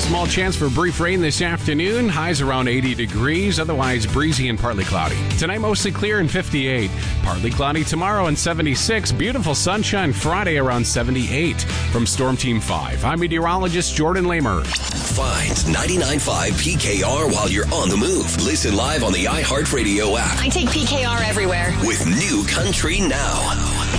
small chance for brief rain this afternoon. Highs around 80 degrees, otherwise breezy and partly cloudy. Tonight, mostly clear and 58. Partly cloudy tomorrow and 76. Beautiful sunshine Friday around 78. From Storm Team 5, I'm meteorologist Jordan Lamer. Find 99.5 PKR while you're on the move. Listen live on the iHeartRadio app. I take PKR everywhere. With New Country Now.